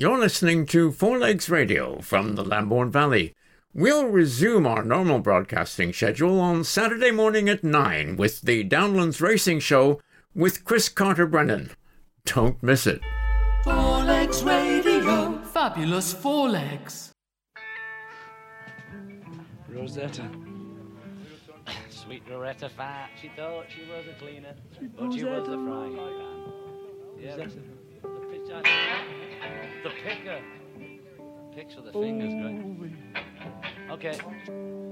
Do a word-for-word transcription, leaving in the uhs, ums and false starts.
You're listening to Four Legs Radio from the Lambourne Valley. We'll resume our normal broadcasting schedule on Saturday morning at nine with the Downlands Racing Show with Chris Carter-Brennan. Don't miss it. Four Legs Radio. Fabulous Four Legs. Rosetta. Sweet Rosetta Fat. She thought she was a cleaner, but she was a frying pan. Yeah, the, the, picture, the picker. Picks with the fingers, great. Okay.